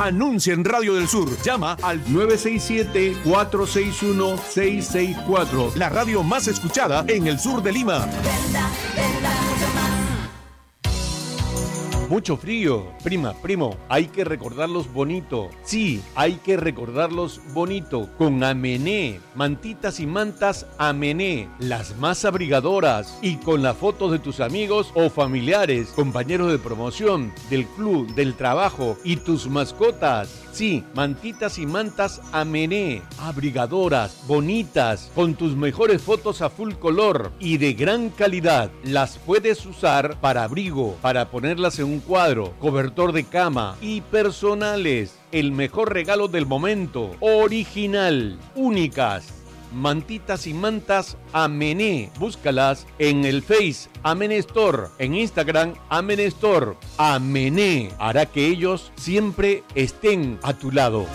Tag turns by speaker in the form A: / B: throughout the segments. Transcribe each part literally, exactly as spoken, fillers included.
A: Anuncia en Radio del Sur. Llama al nueve seis siete, cuatro seis uno, seis seis cuatro. La radio más escuchada en el sur de Lima.
B: Venda, venda, mucho más.
C: Mucho frío. Prima, primo, hay que recordarlos bonito. Sí, hay que recordarlos bonito. Con Amené. Mantitas y mantas Amené. Las más abrigadoras. Y con las fotos de tus amigos o familiares, compañeros de promoción, del club, del trabajo y tus mascotas. Sí, mantitas y mantas Amené. Abrigadoras, bonitas, con tus mejores fotos a full color y de gran calidad. Las puedes usar para abrigo, para ponerlas en un cuadro, cobertor de cama y personales. El mejor regalo del momento. Original, únicas. Mantitas y mantas Amené. Búscalas en el Face Amené Store, en Instagram Amené Store. Amené hará que ellos siempre estén a tu lado.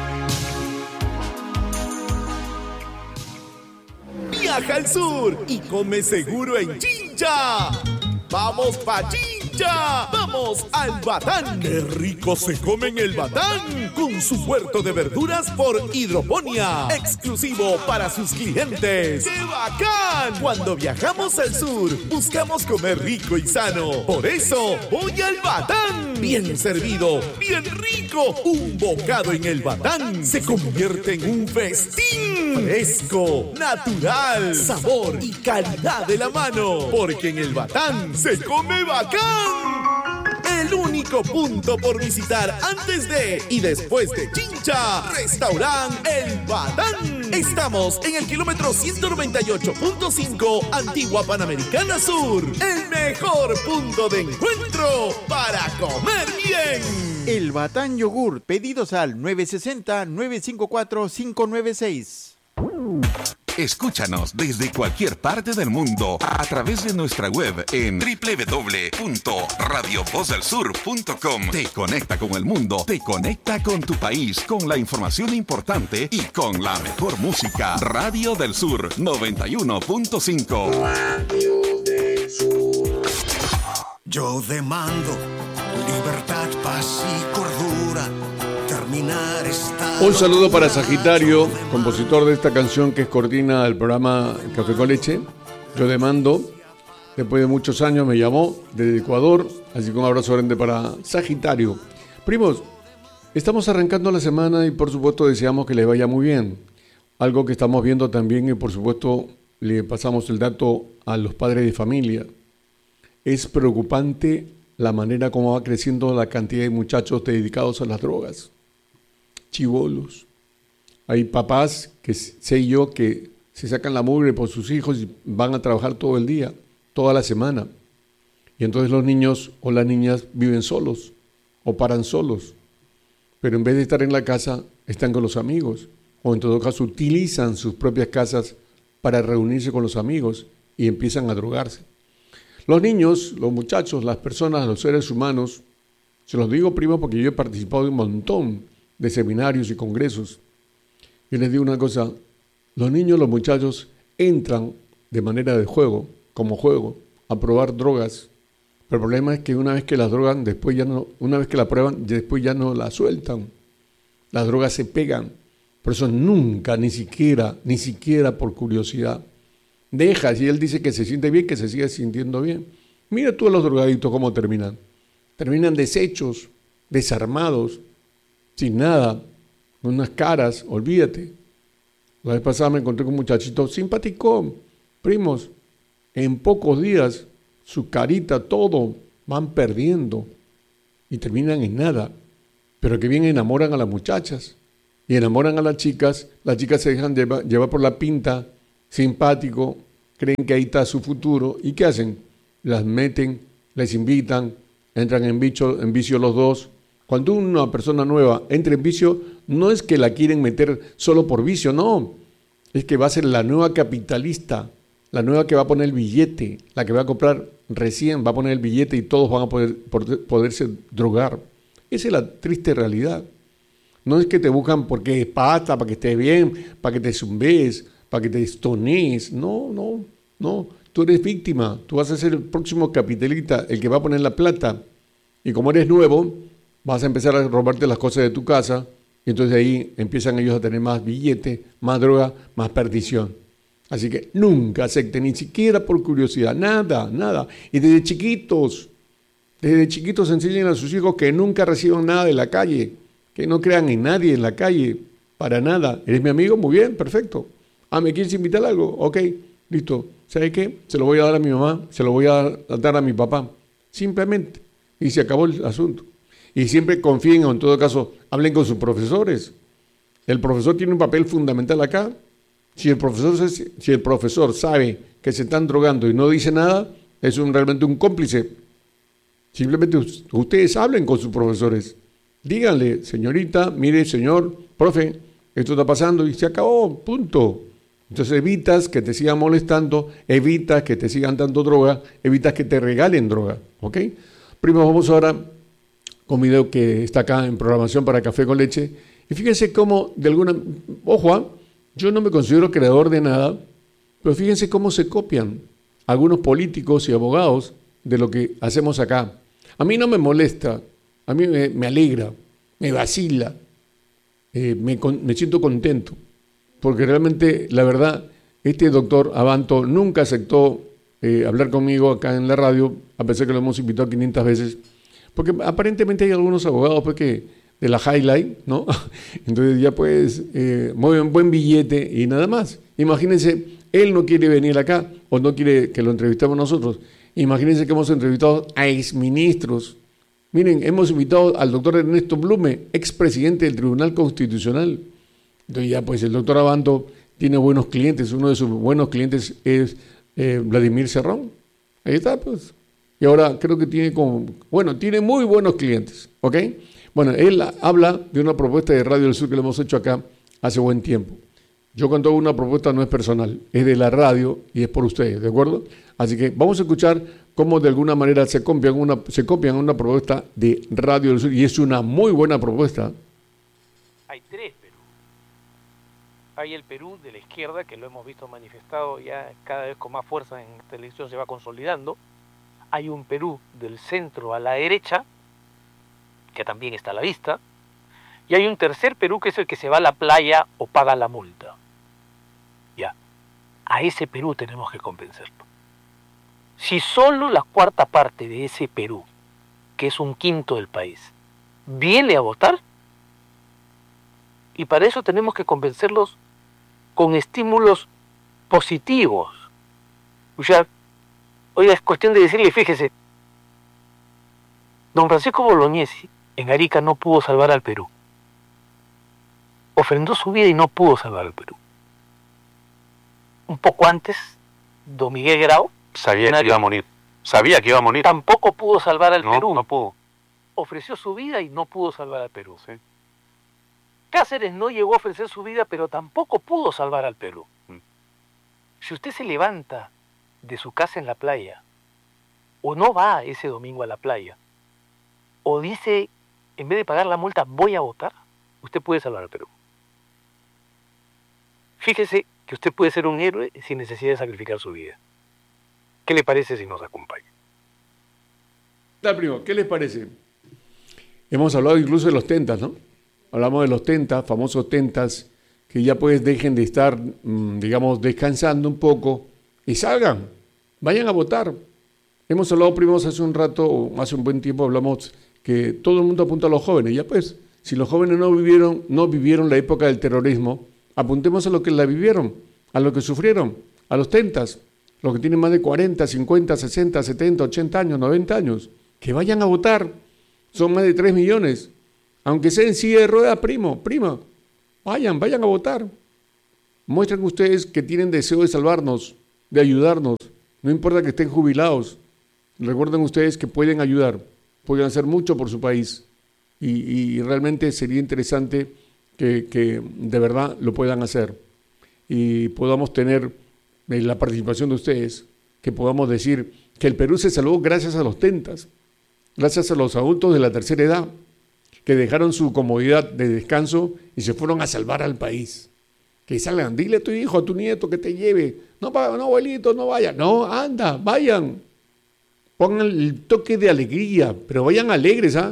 D: Viaja al sur y come seguro en Chincha. ¡Vamos pa' Chincha! ¡Vamos al Batán! ¡Qué rico se come en el Batán! Con su huerto de verduras por hidroponía, exclusivo para sus clientes. ¡Qué bacán! Cuando viajamos al sur, buscamos comer rico y sano. Por eso, voy al Batán. Bien servido, bien rico. Un bocado en el Batán se convierte en un festín. Fresco, natural, sabor y calidad de la mano. Porque en el Batán se come bacán. El único punto por visitar antes de y después de Chincha. Restaurant El Batán. Estamos en el kilómetro ciento noventa y ocho punto cinco, Antigua Panamericana Sur. El mejor punto de encuentro para comer bien.
E: El Batán Yogur. Pedidos al nueve seis cero, nueve cinco cuatro, cinco nueve seis.
F: Escúchanos desde cualquier parte del mundo a través de nuestra web en doble u doble u doble u punto radio voz del sur punto com. Te conecta con el mundo, te conecta con tu país, con la información importante y con la mejor música. Radio del Sur noventa y uno punto cinco.
G: Radio del Sur.
H: Yo demando libertad, paz y cordura. Terminar esta...
I: Un saludo para Sagitario, compositor de esta canción que coordina el programa Café con Leche. Yo demando, después de muchos años me llamó desde Ecuador, así que un abrazo grande para Sagitario. Primos, estamos arrancando la semana y por supuesto deseamos que les vaya muy bien. Algo que estamos viendo también y por supuesto le pasamos el dato a los padres de familia. Es preocupante la manera como va creciendo la cantidad de muchachos dedicados a las drogas. Chibolos. Hay papás que sé yo que se sacan la mugre por sus hijos y van a trabajar todo el día, toda la semana. Y entonces los niños o las niñas viven solos o paran solos. Pero en vez de estar en la casa, están con los amigos. O en todo caso utilizan sus propias casas para reunirse con los amigos y empiezan a drogarse. Los niños, los muchachos, las personas, los seres humanos, se los digo primo porque yo he participado de un montón de seminarios y congresos. Yo les digo una cosa, los niños, los muchachos entran de manera de juego, como juego, a probar drogas. Pero el problema es que una vez que las drogan, después ya no, una vez que la prueban, después ya no la sueltan. Las drogas se pegan. Por eso nunca, ni siquiera, ni siquiera por curiosidad, deja, si él dice que se siente bien, que se siga sintiendo bien. Mira tú a los drogadictos cómo terminan. Terminan deshechos, desarmados, sin nada, con unas caras, olvídate. La vez pasada me encontré con un muchachito simpático, primos, en pocos días, su carita, todo, van perdiendo y terminan en nada. Pero que bien enamoran a las muchachas y enamoran a las chicas, las chicas se dejan llevar, llevar por la pinta, simpático, creen que ahí está su futuro, ¿y qué hacen? Las meten, les invitan, entran en vicio, en vicio los dos. Cuando una persona nueva entra en vicio, no es que la quieren meter solo por vicio, no. Es que va a ser la nueva capitalista, la nueva que va a poner el billete, la que va a comprar recién, va a poner el billete y todos van a poder, poder poderse drogar. Esa es la triste realidad. No es que te buscan porque es pata, para que estés bien, para que te zumbes, para que te estonees. No, no, no. Tú eres víctima, tú vas a ser el próximo capitalista, el que va a poner la plata. Y como eres nuevo, vas a empezar a robarte las cosas de tu casa, y entonces ahí empiezan ellos a tener más billete, más droga, más perdición. Así que nunca acepten, ni siquiera por curiosidad, nada, nada. Y desde chiquitos, desde chiquitos enseñen a sus hijos que nunca reciban nada de la calle, que no crean en nadie en la calle, para nada. ¿Eres mi amigo? Muy bien, perfecto. Ah, ¿me quieres invitar a algo? Ok, listo. ¿Sabes qué? Se lo voy a dar a mi mamá, se lo voy a dar a mi papá. Simplemente. Y se acabó el asunto. Y siempre confíen, o en todo caso, hablen con sus profesores. El profesor tiene un papel fundamental acá. Si el profesor, si el profesor sabe que se están drogando y no dice nada, es un, realmente un cómplice. Simplemente ustedes hablen con sus profesores. Díganle, señorita, mire, señor, profe, esto está pasando y se acabó, punto. Entonces evitas que te sigan molestando, evitas que te sigan dando droga, evitas que te regalen droga, ¿ok? Primero vamos ahora con un video que está acá en programación para Café con Leche. Y fíjense cómo, de alguna... Ojo, ¿eh? Yo no me considero creador de nada, pero fíjense cómo se copian algunos políticos y abogados de lo que hacemos acá. A mí no me molesta, a mí me, me alegra, me vacila, eh, me, me siento contento, porque realmente, la verdad, este doctor Abanto nunca aceptó eh, hablar conmigo acá en la radio, a pesar que lo hemos invitado quinientas veces, porque aparentemente hay algunos abogados pues, que de la highlight, ¿no? Entonces ya pues eh, mueven buen billete y nada más. Imagínense, él no quiere venir acá o no quiere que lo entrevistemos nosotros. Imagínense que hemos entrevistado a exministros. Miren, hemos invitado al doctor Ernesto Blume, expresidente del Tribunal Constitucional. Entonces ya pues el doctor Abanto tiene buenos clientes. Uno de sus buenos clientes es eh, Vladimir Cerrón. Ahí está pues. Y ahora creo que tiene como, bueno, tiene muy buenos clientes, ¿ok? Bueno, él habla de una propuesta de Radio del Sur que le hemos hecho acá hace buen tiempo. Yo cuando hago una propuesta no es personal, es de la radio y es por ustedes, ¿de acuerdo? Así que vamos a escuchar cómo de alguna manera se copian una, se copian una propuesta de Radio del Sur y es una muy buena propuesta.
J: Hay tres Perú. Hay el Perú de la izquierda, que lo hemos visto manifestado ya cada vez con más fuerza en esta elección, se va consolidando. Hay un Perú del centro a la derecha, que también está a la vista, y hay un tercer Perú que es el que se va a la playa o paga la multa. Ya, a ese Perú tenemos que convencerlo. Si solo la cuarta parte de ese Perú, que es un quinto del país, viene a votar, y para eso tenemos que convencerlos con estímulos positivos. O sea, oiga, es cuestión de decirle, fíjese, don Francisco Bolognesi en Arica no pudo salvar al Perú. Ofrendó su vida y no pudo salvar al Perú. Un poco antes, don Miguel Grau
K: sabía que iba a morir. Sabía que iba a morir.
J: Tampoco pudo salvar al
K: no,
J: Perú.
K: No pudo.
J: Ofreció su vida y no pudo salvar al Perú. Sí. Cáceres no llegó a ofrecer su vida, pero tampoco pudo salvar al Perú. Mm. Si usted se levanta de su casa en la playa, o no va ese domingo a la playa, o dice, en vez de pagar la multa, voy a votar, usted puede salvar al Perú. Fíjese que usted puede ser un héroe sin necesidad de sacrificar su vida. ¿Qué le parece si nos acompaña?
I: Tal primo, ¿qué les parece? Hemos hablado incluso de los tentas, ¿no? Hablamos de los tentas, famosos tentas, que ya pues dejen de estar, digamos, descansando un poco y salgan, vayan a votar. Hemos hablado, primos, hace un rato, o hace un buen tiempo, hablamos que todo el mundo apunta a los jóvenes. Ya pues, si los jóvenes no vivieron, no vivieron la época del terrorismo, apuntemos a lo que la vivieron, a lo que sufrieron, a los tentas, los que tienen más de cuarenta, cincuenta, sesenta, setenta, ochenta años, noventa años, que vayan a votar. Son más de tres millones. Aunque sea en silla de ruedas, primo, prima, vayan, vayan a votar. Muestren ustedes que tienen deseo de salvarnos, de ayudarnos. No importa que estén jubilados. Recuerden ustedes que pueden ayudar, pueden hacer mucho por su país. Y, y realmente sería interesante que, que de verdad lo puedan hacer. Y podamos tener la participación de ustedes, que podamos decir que el Perú se salvó gracias a los tentas, gracias a los adultos de la tercera edad, que dejaron su comodidad de descanso y se fueron a salvar al país. Que salgan, dile a tu hijo, a tu nieto que te lleve. No, no, abuelito, no vaya. No, anda, vayan. Pongan el toque de alegría, pero vayan alegres, ¿ah?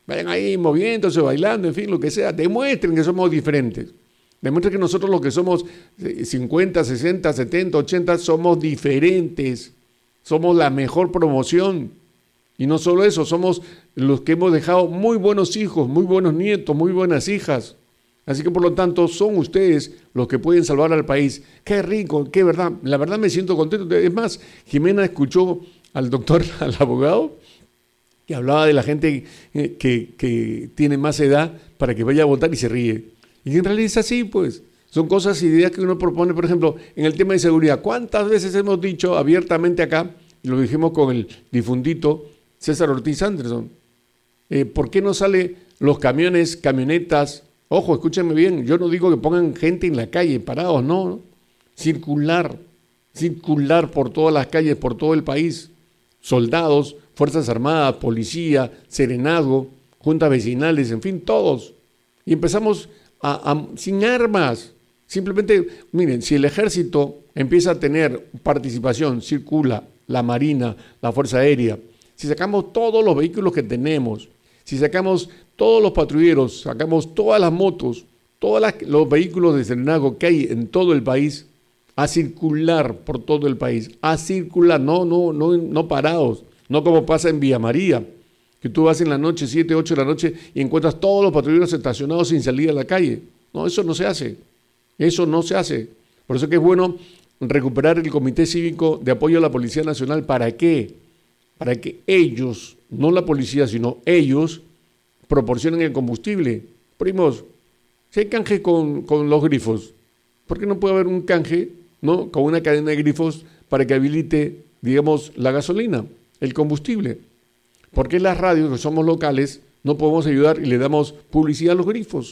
I: Vayan ahí moviéndose, bailando, en fin, lo que sea. Demuestren que somos diferentes. Demuestren que nosotros los que somos cincuenta, sesenta, setenta, ochenta, somos diferentes. Somos la mejor promoción. Y no solo eso, somos los que hemos dejado muy buenos hijos, muy buenos nietos, muy buenas hijas. Así que por lo tanto son ustedes los que pueden salvar al país. Qué rico, qué verdad. La verdad me siento contento. Es más, Jimena escuchó al doctor, al abogado, que hablaba de la gente que, que tiene más edad para que vaya a votar y se ríe. Y en realidad es así, pues. Son cosas y ideas que uno propone, por ejemplo, en el tema de seguridad. ¿Cuántas veces hemos dicho abiertamente acá, y lo dijimos con el difundito César Ortiz Anderson, eh, ¿por qué no salen los camiones, camionetas? Ojo, escúchenme bien, yo no digo que pongan gente en la calle, parados, no. Circular, circular por todas las calles, por todo el país. Soldados, Fuerzas Armadas, Policía, Serenazgo, juntas vecinales, en fin, todos. Y empezamos a, a, sin armas. Simplemente, miren, si el ejército empieza a tener participación, circula, la Marina, la Fuerza Aérea, si sacamos todos los vehículos que tenemos, si sacamos todos los patrulleros, sacamos todas las motos, todos las, los vehículos de serenazgo que hay en todo el país, a circular por todo el país, a circular, no, no, no, no parados, no como pasa en Villa María, que tú vas en la noche, siete, ocho de la noche, y encuentras todos los patrulleros estacionados sin salir a la calle. No, eso no se hace, eso no se hace. Por eso que es bueno recuperar el Comité Cívico de Apoyo a la Policía Nacional. ¿Para qué? Para que ellos, no la policía, sino ellos, proporcionen el combustible. Primos, si hay canje con, con los grifos, ¿por qué no puede haber un canje, no, con una cadena de grifos para que habilite, digamos, la gasolina, el combustible? ¿Por qué las radios, que somos locales, no podemos ayudar y le damos publicidad a los grifos?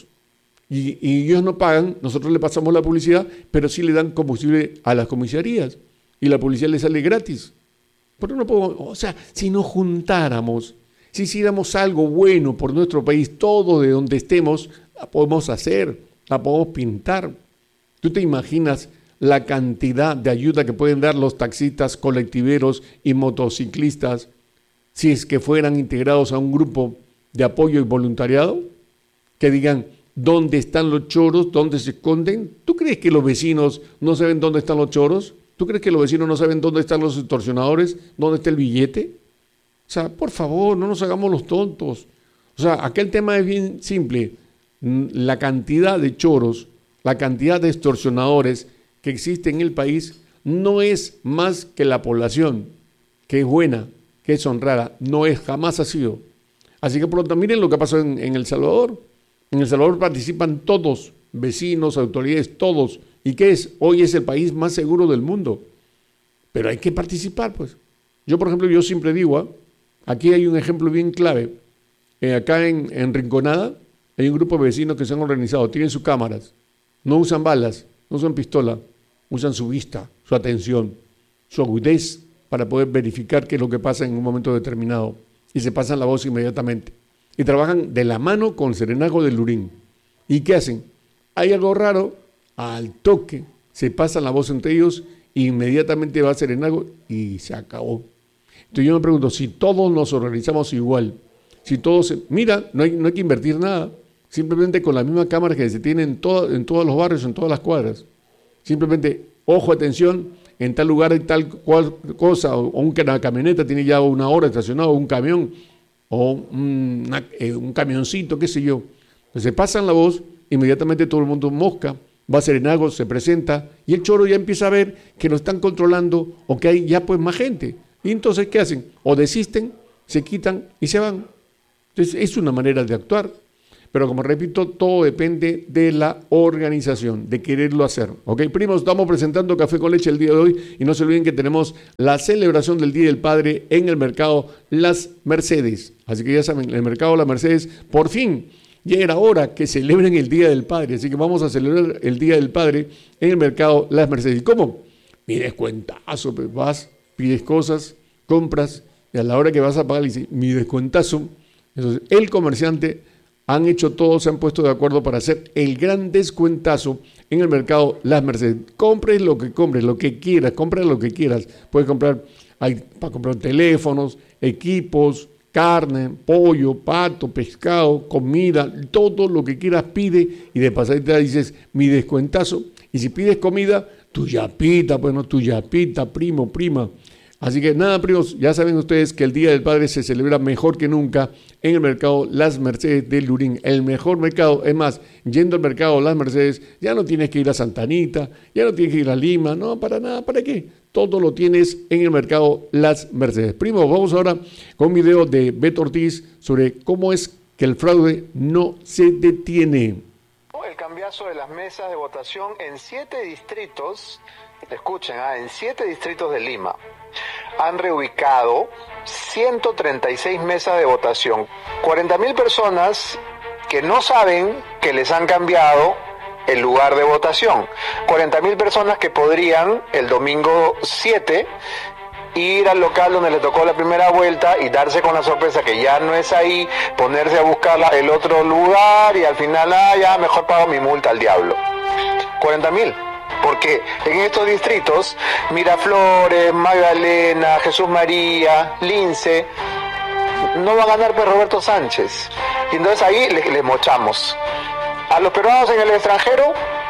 I: Y, y ellos no pagan, nosotros le pasamos la publicidad, pero sí le dan combustible a las comisarías y la publicidad le sale gratis. ¿Por qué no podemos? O sea, si nos juntáramos, si hiciéramos algo bueno por nuestro país, todo de donde estemos, la podemos hacer, la podemos pintar. ¿Tú te imaginas la cantidad de ayuda que pueden dar los taxistas, colectiveros y motociclistas si es que fueran integrados a un grupo de apoyo y voluntariado? Que digan, ¿dónde están los choros? ¿Dónde se esconden? ¿Tú crees que los vecinos no saben dónde están los choros? ¿Tú crees que los vecinos no saben dónde están los extorsionadores? ¿Dónde está el billete? O sea, por favor, no nos hagamos los tontos. O sea, acá el tema es bien simple. La cantidad de choros, la cantidad de extorsionadores que existe en el país no es más que la población, que es buena, que es honrada. No es, jamás ha sido. Así que por lo tanto, miren lo que pasó en, en El Salvador. En El Salvador participan todos, vecinos, autoridades, todos. ¿Y qué es? Hoy es el país más seguro del mundo. Pero hay que participar, pues. Yo, por ejemplo, yo siempre digo, ¿eh? Aquí hay un ejemplo bien clave. Eh, acá en, en Rinconada hay un grupo de vecinos que se han organizado, tienen sus cámaras, no usan balas, no usan pistola, usan su vista, su atención, su agudez para poder verificar qué es lo que pasa en un momento determinado. Y se pasan la voz inmediatamente. Y trabajan de la mano con el Serenazgo del Lurín. ¿Y qué hacen? Hay algo raro, al toque se pasan la voz entre ellos, e inmediatamente va a Serenazgo y se acabó. Entonces yo me pregunto, si todos nos organizamos igual, si todos, se, mira, no hay, no hay que invertir nada, simplemente con la misma cámara que se tiene en, todo, en todos los barrios, en todas las cuadras. Simplemente, ojo, atención, en tal lugar hay tal cual cosa, o una camioneta tiene ya una hora estacionado, o un camión, o un, una, eh, un camioncito, qué sé yo. Entonces se pasan la voz, inmediatamente todo el mundo mosca, va a Serenazgo, se presenta, y el choro ya empieza a ver que lo están controlando, o que hay ya pues más gente. Y entonces, ¿qué hacen? O desisten, se quitan y se van. Entonces, es una manera de actuar. Pero como repito, todo depende de la organización, de quererlo hacer. ¿Ok, primos? Estamos presentando Café con Leche el día de hoy y no se olviden que tenemos la celebración del Día del Padre en el mercado Las Mercedes. Así que ya saben, el mercado Las Mercedes, por fin, ya era hora que celebren el Día del Padre. Así que vamos a celebrar el Día del Padre en el mercado Las Mercedes. ¿Y cómo? Mi descuentazo, pues vas, pides cosas, compras y a la hora que vas a pagar le dices, mi descuentazo. Entonces, el comerciante han hecho todo, se han puesto de acuerdo para hacer el gran descuentazo en el mercado Las Mercedes. Compres lo que compres, lo que quieras, compra lo que quieras. Puedes comprar, hay para comprar teléfonos, equipos, carne, pollo, pato, pescado, comida, todo lo que quieras pide y de pasadita dices mi descuentazo. Y si pides comida, tu yapita, bueno, tu yapita, primo, prima. Así que nada, primos, ya saben ustedes que el Día del Padre se celebra mejor que nunca en el mercado Las Mercedes de Lurín. El mejor mercado, es más, yendo al mercado Las Mercedes, ya no tienes que ir a Santa Anita, ya no tienes que ir a Lima, no, para nada, ¿para qué? Todo lo tienes en el mercado Las Mercedes. Primos, vamos ahora con un video de Beto Ortiz sobre cómo es que el fraude no se detiene.
L: El cambiazo de las mesas de votación en siete distritos, escuchen, ah, en siete distritos de Lima, han reubicado ciento treinta y seis mesas de votación. cuarenta mil personas que no saben que les han cambiado el lugar de votación. cuarenta mil personas que podrían el domingo siete ir al local donde le tocó la primera vuelta y darse con la sorpresa que ya no es ahí, ponerse a buscar el otro lugar y al final, ah, ya mejor pago mi multa al diablo. cuarenta mil. Porque en estos distritos, Miraflores, Magdalena, Jesús María, Lince, no va a ganar pues Roberto Sánchez. Y entonces ahí les, les mochamos. A los peruanos en el extranjero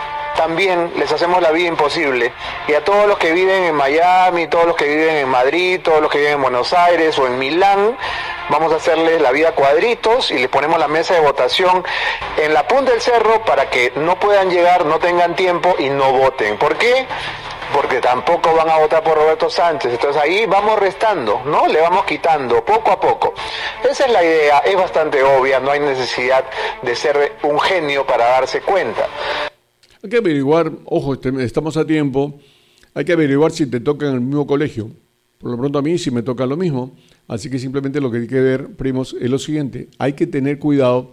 L: también les hacemos la vida imposible. Y a todos los que viven en Miami, todos los que viven en Madrid, todos los que viven en Buenos Aires o en Milán, vamos a hacerles la vida cuadritos y les ponemos la mesa de votación en la punta del cerro para que no puedan llegar, no tengan tiempo y no voten. ¿Por qué? Porque tampoco van a votar por Roberto Sánchez. Entonces ahí vamos restando, ¿no? Le vamos quitando poco a poco. Esa es la idea, es bastante obvia, no hay necesidad de ser un genio para darse cuenta.
I: Hay que averiguar, ojo, estamos a tiempo, hay que averiguar si te toca en el mismo colegio. Por lo pronto a mí sí me toca lo mismo, así que simplemente lo que hay que ver, primos, es lo siguiente. Hay que tener cuidado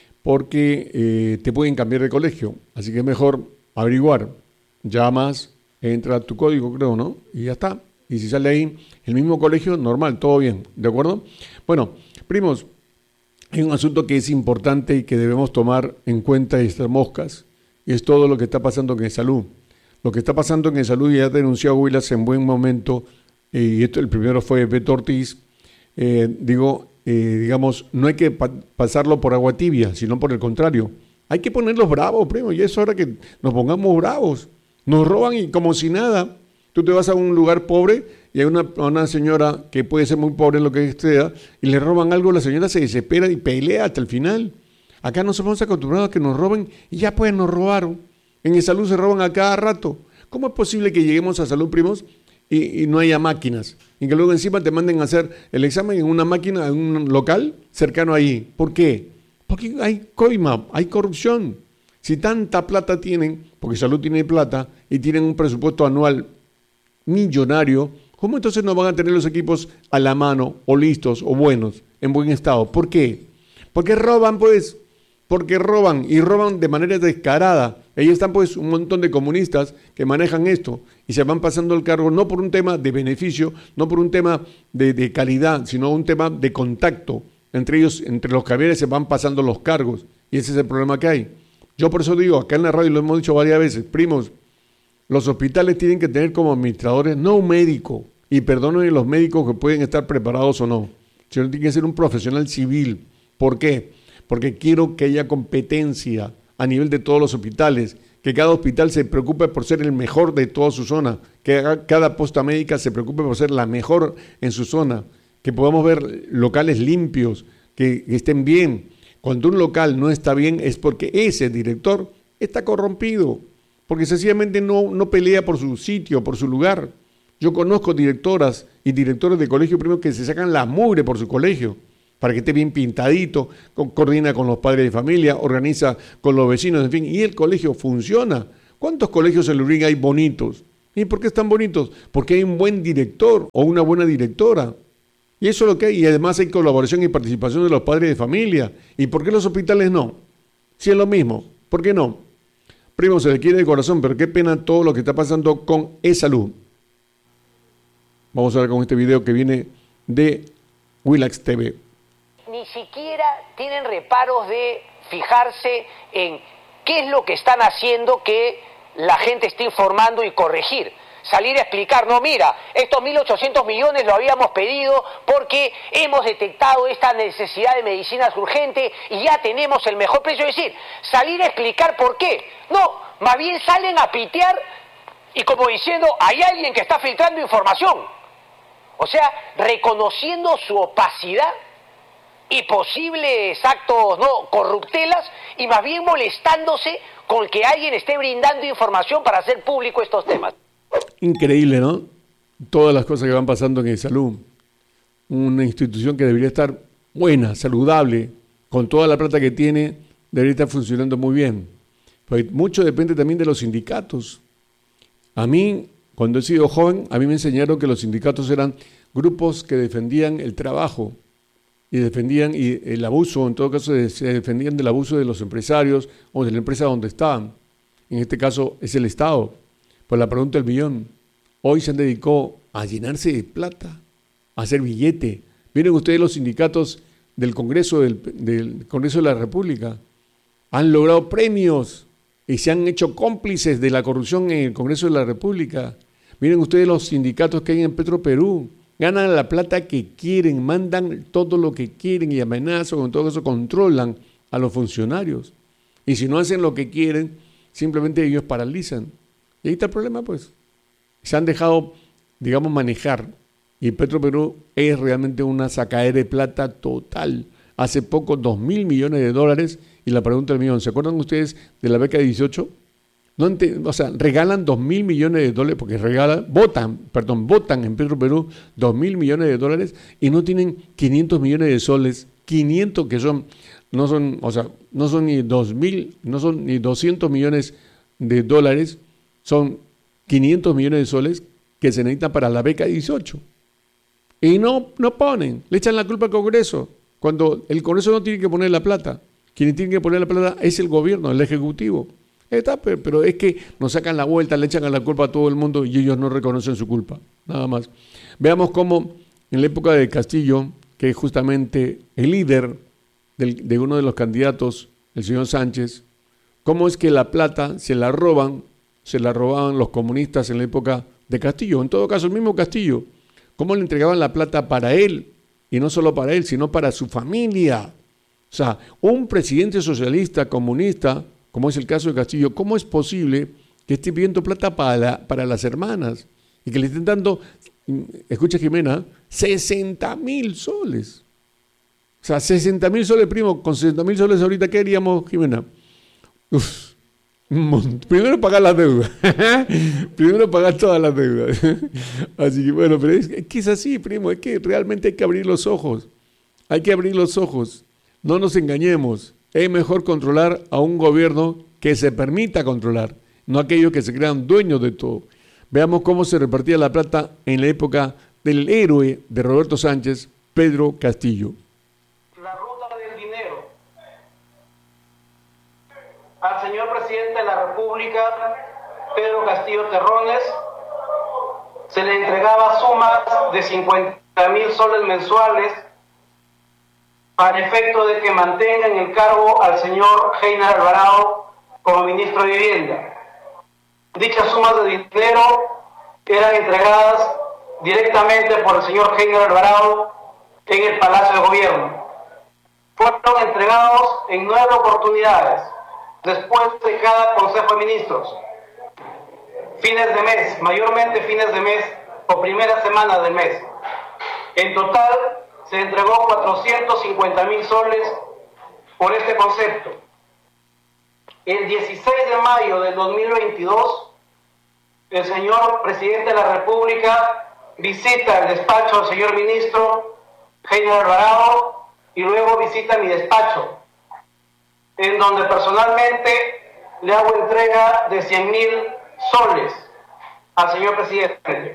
I: porque eh, te pueden cambiar de colegio, así que es mejor averiguar. Llamas, entra tu código, creo, ¿no? Y ya está. Y si sale ahí el mismo colegio, normal, todo bien, ¿de acuerdo? Bueno, primos, hay un asunto que es importante y que debemos tomar en cuenta estas moscas. Y es todo lo que está pasando en salud. Lo que está pasando en salud, ya denunció Huilas en buen momento, eh, y esto el primero fue Beto Ortiz, eh, digo, eh, digamos, no hay que pa- pasarlo por agua tibia, sino por el contrario. Hay que ponerlos bravos, primo, y es hora que nos pongamos bravos. Nos roban y como si nada. Tú te vas a un lugar pobre y hay una, una señora que puede ser muy pobre en lo que sea, y le roban algo, la señora se desespera y pelea hasta el final. Acá nos hemos acostumbrado a que nos roben y ya pues nos robaron. En el salud se roban a cada rato. ¿Cómo es posible que lleguemos a salud, primos, y, y no haya máquinas? Y que luego encima te manden a hacer el examen en una máquina, en un local cercano ahí. ¿Por qué? Porque hay coima, hay corrupción. Si tanta plata tienen, porque salud tiene plata y tienen un presupuesto anual millonario, ¿cómo entonces no van a tener los equipos a la mano o listos o buenos, en buen estado? ¿Por qué? Porque roban, pues. Porque roban y roban de manera descarada. Ahí están pues un montón de comunistas que manejan esto y se van pasando el cargo no por un tema de beneficio, no por un tema de, de calidad, sino un tema de contacto. Entre ellos, entre los caballeros se van pasando los cargos y ese es el problema que hay. Yo por eso digo, acá en la radio lo hemos dicho varias veces, primos, los hospitales tienen que tener como administradores no un médico, y perdonen los médicos que pueden estar preparados o no, sino tiene que ser un profesional civil. ¿Por qué? Porque quiero que haya competencia a nivel de todos los hospitales, que cada hospital se preocupe por ser el mejor de toda su zona, que cada posta médica se preocupe por ser la mejor en su zona, que podamos ver locales limpios, que, que estén bien. Cuando un local no está bien es porque ese director está corrompido, porque sencillamente no, no pelea por su sitio, por su lugar. Yo conozco directoras y directores de colegio primero que se sacan la mugre por su colegio, para que esté bien pintadito, co- coordina con los padres de familia, organiza con los vecinos, en fin, y el colegio funciona. ¿Cuántos colegios en Lurín hay bonitos? ¿Y por qué están bonitos? Porque hay un buen director o una buena directora. Y eso es lo que hay, y además hay colaboración y participación de los padres de familia. ¿Y por qué los hospitales no? Si es lo mismo, ¿por qué no? Primo, se le quiere de corazón, pero qué pena todo lo que está pasando con E-Salud. Vamos a ver con este video que viene de Willax T V.
M: Ni siquiera tienen reparos de fijarse en qué es lo que están haciendo que la gente esté informando y corregir. salir a explicar, no, mira, estos mil ochocientos millones lo habíamos pedido porque hemos detectado esta necesidad de medicinas urgentes y ya tenemos el mejor precio. Es decir, salir a explicar por qué. No, más bien salen a pitear y como diciendo, hay alguien que está filtrando información. O sea, reconociendo su opacidad y posibles actos no corruptelas y más bien molestándose con que alguien esté brindando información para hacer público estos temas.
I: Increíble, ¿no? Todas las cosas que van pasando en el salud. Una institución que debería estar buena, saludable, con toda la plata que tiene, debería estar funcionando muy bien. Pero mucho depende también de los sindicatos. A mí, cuando he sido joven, a mí me enseñaron que los sindicatos eran grupos que defendían el trabajo y defendían y el abuso, en todo caso se defendían del abuso de los empresarios o de la empresa donde estaban. En este caso es el Estado. Por la pregunta del millón, hoy se han dedicado a llenarse de plata, a hacer billete. Miren ustedes los sindicatos del Congreso, del, del Congreso de la República, han logrado premios y se han hecho cómplices de la corrupción en el Congreso de la República. Miren ustedes los sindicatos que hay en Petroperú. Ganan la plata que quieren, mandan todo lo que quieren y amenazan, con todo eso controlan a los funcionarios. Y si no hacen lo que quieren, simplemente ellos paralizan. Y ahí está el problema, pues. Se han dejado, digamos, manejar. Y Petroperú es realmente una sacadera de plata total. Hace poco, dos mil millones de dólares. Y la pregunta del millón, ¿se acuerdan ustedes de la beca dieciocho? No ente, o sea, regalan dos mil millones de dólares, porque regalan, votan, perdón, votan en Petroperú dos mil millones de dólares y no tienen quinientos millones de soles, quinientos que son, no son, o sea, no son ni dos mil, no son ni doscientos millones de dólares, son quinientos millones de soles que se necesitan para la beca dieciocho. Y no, no ponen, le echan la culpa al Congreso, cuando el Congreso no tiene que poner la plata, quien tiene que poner la plata es el gobierno, el Ejecutivo. Está, pero es que nos sacan la vuelta, le echan a la culpa a todo el mundo y ellos no reconocen su culpa, nada más. Veamos cómo en la época de Castillo, que es justamente el líder del, de uno de los candidatos, el señor Sánchez, cómo es que la plata se la roban, se la robaban los comunistas en la época de Castillo, en todo caso el mismo Castillo, cómo le entregaban la plata para él, y no solo para él, sino para su familia. O sea, un presidente socialista, comunista, como es el caso de Castillo, ¿cómo es posible que esté pidiendo plata para, la, para las hermanas y que le estén dando, escucha Jimena, sesenta mil soles? O sea, sesenta mil soles, primo, con sesenta mil soles ahorita, ¿qué haríamos, Jimena? Uf, primero pagar las deudas, primero pagar todas las deudas. Así que bueno, pero es, es que es así, primo, es que realmente hay que abrir los ojos, hay que abrir los ojos, no nos engañemos. Es mejor controlar a un gobierno que se permita controlar, no aquellos que se crean dueños de todo. Veamos cómo se repartía la plata en la época del héroe de Roberto Sánchez, Pedro Castillo.
J: La ruta del dinero. Al señor presidente de la República, Pedro Castillo Terrones, se le entregaba sumas de cincuenta mil soles mensuales al efecto de que mantenga en el cargo al señor Heiner Alvarado como ministro de Vivienda. Dichas sumas de dinero eran entregadas directamente por el señor Heiner Alvarado en el Palacio de Gobierno. Fueron entregados en nueve oportunidades, después de cada Consejo de Ministros. Fines de mes, mayormente fines de mes o primera semana del mes. En total, se entregó cuatrocientos cincuenta mil soles por este concepto. El dieciséis de mayo del dos mil veintidós, el señor presidente de la República visita el despacho del señor ministro Heiner Alvarado y luego visita mi despacho, en donde personalmente le hago entrega de cien mil soles al señor presidente.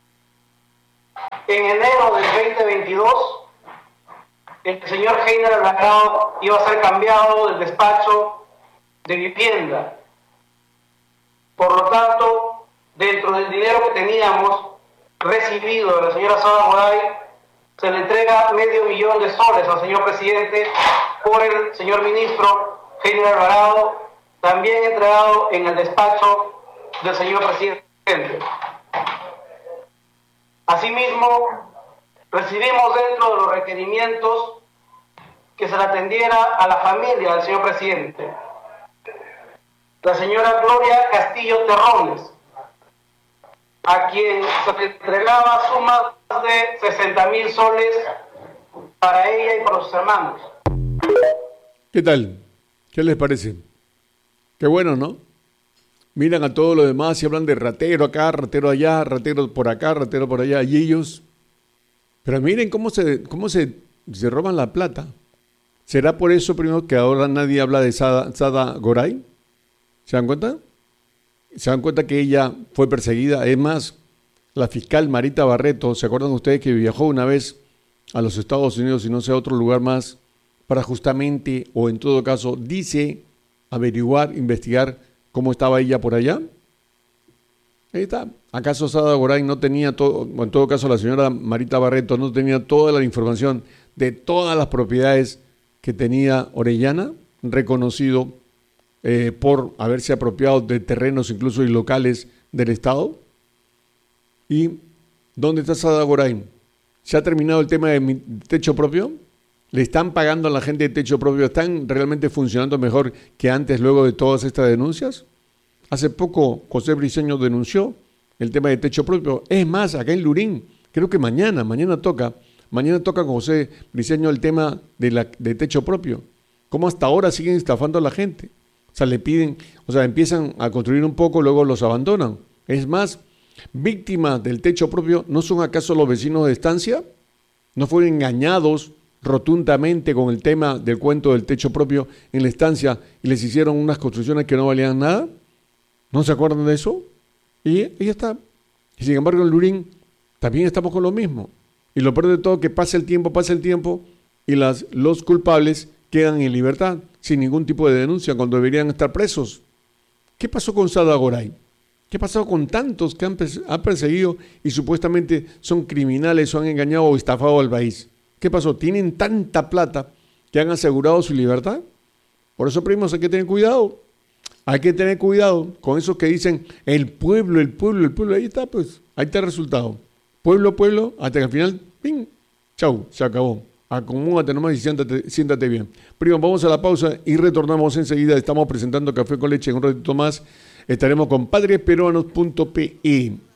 J: En enero del veinte veintidós, el señor Heiner Alvarado iba a ser cambiado del despacho de vivienda. Por lo tanto, dentro del dinero que teníamos recibido de la señora Sara Goday, se le entrega medio millón de soles al señor presidente por el señor ministro Heiner Alvarado, también entregado en el despacho del señor presidente.
N: Asimismo, recibimos dentro de los requerimientos que se le atendiera a la familia del señor presidente, la señora Gloria Castillo Terrones, a quien se le entregaba sumas de sesenta mil soles para ella y para sus hermanos.
I: ¿Qué tal? ¿Qué les parece? Qué bueno, ¿no? Miran a todo lo demás y hablan de ratero acá, ratero allá, ratero por acá, ratero por allá, y ellos. Pero miren cómo se, cómo se, se roban la plata. ¿Será por eso primero que ahora nadie habla de Sada, Sada Goray? ¿Se dan cuenta? ¿Se dan cuenta que ella fue perseguida? Es más, la fiscal Marita Barreto, ¿se acuerdan ustedes que viajó una vez a los Estados Unidos y no sé a otro lugar más para justamente, o en todo caso, dice averiguar, investigar cómo estaba ella por allá? Ahí está. ¿Acaso Sada Goray no tenía todo, o en todo caso la señora Marita Barreto no tenía toda la información de todas las propiedades que tenía Orellana, reconocido eh, por haberse apropiado de terrenos incluso y locales del Estado? ¿Y dónde está Sada Goray? ¿Se ha terminado el tema de mi techo propio? ¿Le están pagando a la gente de techo propio? ¿Están realmente funcionando mejor que antes luego de todas estas denuncias? Hace poco José Briceño denunció el tema de techo propio. Es más, acá en Lurín, creo que mañana, mañana toca, mañana toca con José Briceño el tema de, la, de techo propio. ¿Cómo hasta ahora siguen estafando a la gente? O sea, le piden, o sea, empiezan a construir un poco, luego los abandonan. Es más, víctimas del techo propio, ¿no son acaso los vecinos de estancia? ¿No fueron engañados rotundamente con el tema del cuento del techo propio en la estancia y les hicieron unas construcciones que no valían nada? ¿No se acuerdan de eso? Y ahí está. Y sin embargo en Lurín también estamos con lo mismo. Y lo peor de todo, que pasa el tiempo, pasa el tiempo y las, los culpables quedan en libertad sin ningún tipo de denuncia cuando deberían estar presos. ¿Qué pasó con Sada Goray? ¿Qué ha pasado con tantos que han, han perseguido y supuestamente son criminales o han engañado o estafado al país? ¿Qué pasó? ¿Tienen tanta plata que han asegurado su libertad? Por eso, primos, hay que tener cuidado. Hay que tener cuidado con esos que dicen el pueblo, el pueblo, el pueblo. Ahí está, pues, ahí está el resultado. Pueblo, pueblo, hasta que al final, ¡ping! Chau, se acabó. Acomódate nomás y siéntate, siéntate bien. Primo, vamos a la pausa y retornamos enseguida. Estamos presentando Café con Leche en un ratito más. Estaremos con padres peruanos punto pe.